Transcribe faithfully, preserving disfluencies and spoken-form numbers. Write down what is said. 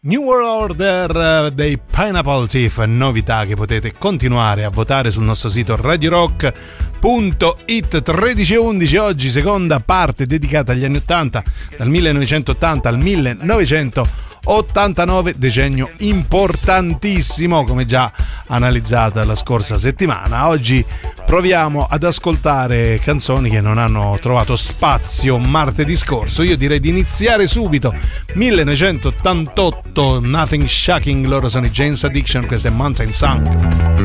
New World Order dei Pineapple Thief, novità che potete continuare a votare sul nostro sito radio rock punto it. Tredici e undici oggi, seconda parte dedicata agli anni ottanta, dal millenovecentottanta al millenovecentottantanove, decennio importantissimo come già analizzata la scorsa settimana. Oggi proviamo ad ascoltare canzoni che non hanno trovato spazio martedì scorso. Io direi di iniziare subito. millenovecentottantotto, Nothing Shocking, loro sono i Jane's Addiction, questo è Mountain Song.